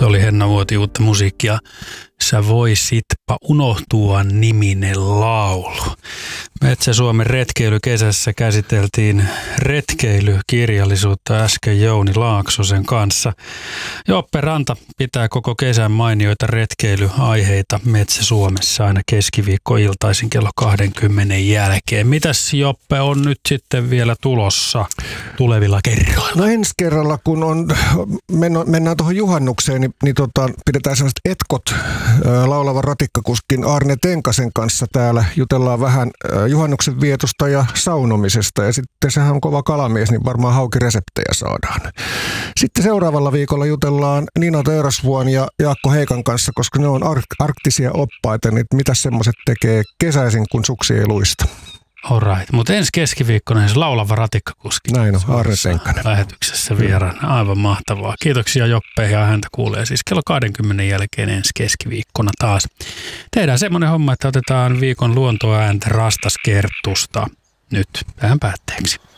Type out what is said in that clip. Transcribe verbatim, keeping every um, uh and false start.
Se oli Henna Vuoti uutta musiikkia. Sä voisitpa unohtua -niminen laulu. Metsä-Suomen retkeilykesässä käsiteltiin retkeilykirjallisuutta äsken Jouni Laaksosen kanssa. Joppe Ranta pitää koko kesän mainioita retkeilyaiheita Metsä-Suomessa aina keskiviikkoiltaisin kello kaksikymmentä jälkeen. Mitäs Joppe on nyt sitten vielä tulossa tulevilla kerroilla? No ensi kerralla, kun on, mennään tuohon juhannukseen, niin, niin tota, pidetään sellaiset etkot laulavan ratikkakuskin Arne Tenkasen kanssa täällä. Jutellaan vähän juhannuksen vietosta ja saunomisesta, ja sitten sehän on kova kalamies, niin varmaan haukireseptejä saadaan. Sitten seuraavalla viikolla jutellaan Nina Teurasvuon ja Jaakko Heikan kanssa, koska ne on ark- arktisia oppaita, niin mitä semmoiset tekee kesäisin, kun suksi ei luista. Alright, mutta ensi keskiviikkona se laulava ratikkakuski. Näin on, Arne Tenkanen. Lähetyksessä vieraana. Aivan mahtavaa. Kiitoksia Joppe, ja häntä kuulee siis kello kaksikymmentä jälkeen ensi keskiviikkona taas. Tehdään semmoinen homma, että otetaan viikon luontoääntä Rastaskertusta nyt tähän päätteeksi.